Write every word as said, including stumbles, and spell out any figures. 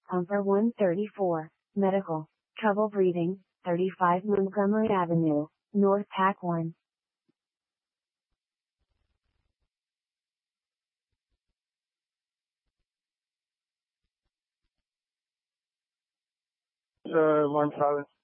Pumper one thirty-four, Medical, Trouble Breathing, thirty-five Montgomery Avenue, North Pack one. Uh, alarm silence.